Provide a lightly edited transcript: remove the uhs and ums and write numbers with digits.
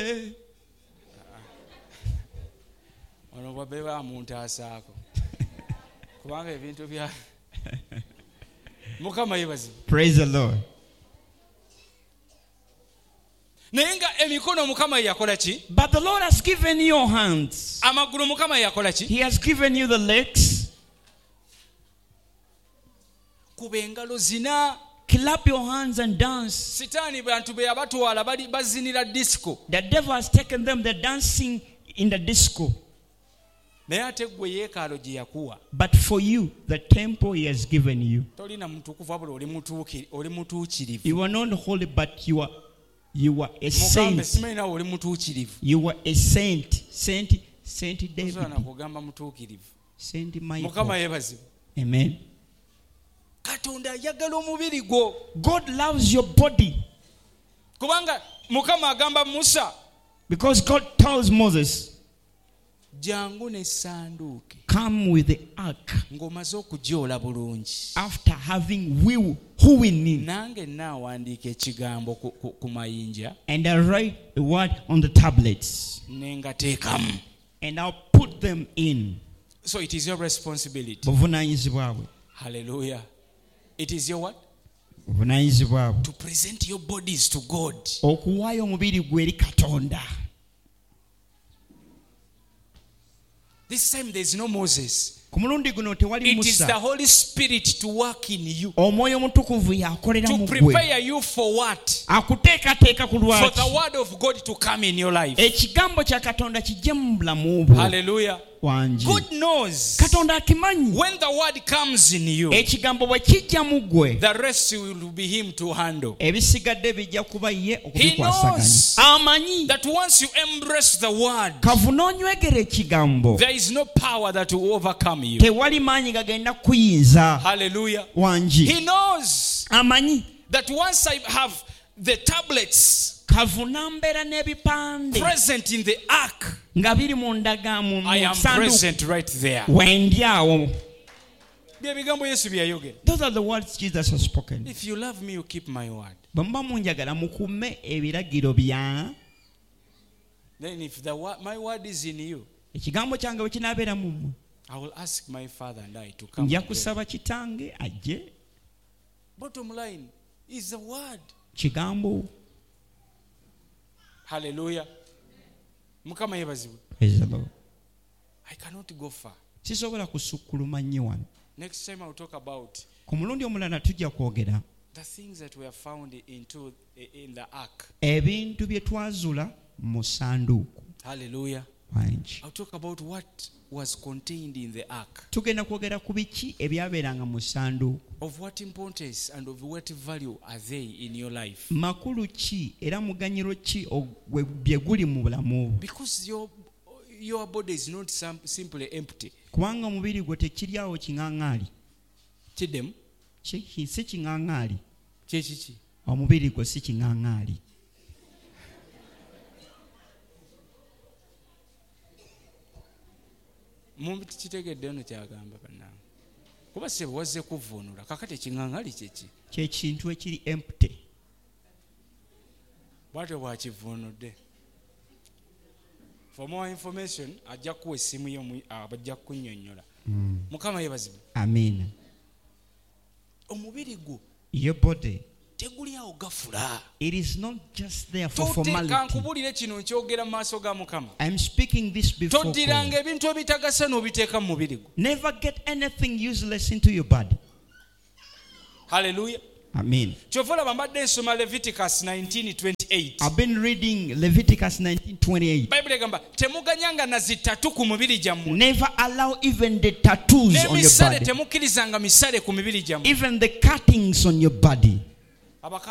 ono bwabeba muntu asaako kubanga ebintu bya Mukama yebazibu. Praise the Lord. Nenga emikono Mukama yakola ki? But the Lord has given you your hands. Amagulu Mukama yakola ki? He has given you the legs. Kubengalo zina. Clap your hands and dance. Sitani bantu be abatwala bali bazinira disco. The devil has taken them, they're dancing in the disco. But for you, the temple he has given you. You are not holy, but you are a saint. You are a saint. Saint David. Saint Michael. Amen. God loves your body. Because God tells Moses, come with the ark after having hewing in, and I write the word on the tablets, and I'll put them in. So it is your responsibility. Hallelujah. It is your what? To present your bodies to God. This time there is no Moses. It is the Holy Spirit to work in you. To prepare you for what? For the word of God to come in your life. Hallelujah. God knows when the word comes in you, the rest will be him to handle. He knows that once you embrace the word, there is no power that will overcome you. Hallelujah. He knows that once I have the tablets present in the ark, I am present right there. Those are the words Jesus has spoken. If you love me, you keep my word. Then if my word is in you, I will ask my Father and I to come. Bottom line is the word. Hallelujah. Praise the Lord. I cannot go far. Next time I'll talk about the things that were found in the ark. Hallelujah. I'll talk about what was contained in the ark. Of what importance and of what value are they in your life? Because your body is not simply empty. Chidem? Chechichi? Mumbi chitegedde ono kyagamba bannange. Kuba se wazze kuvunula kakati ekiŋŋaŋali ky'ekintu ekiri empty. Bwatyo bwakivunudde. For more information ajja kuwa essimu ye abajja kunnyonnyola. Mukama yebazibwe. Amen. Omubiri gwo, your body, teguli awo gafula. it is not just there for formality. Kankubulire kino nkyogera mu maaso ga Mukama. I'm speaking this before God. Toddiranga ebintu ebitagasa n'obiteeka mu mubiri gwo. Never get anything useless into your body. Hallelujah. Amen. Chovola mbadde nsoma Leviticus 19:28. I've been reading Leviticus 19:28. Bible egamba temuganyanga na zitatu ku mubiri gyammwe. Never allow even the tattoos on your body. Temukkirizanga misale ku mibiri gyammwe. Even the cuttings on your body.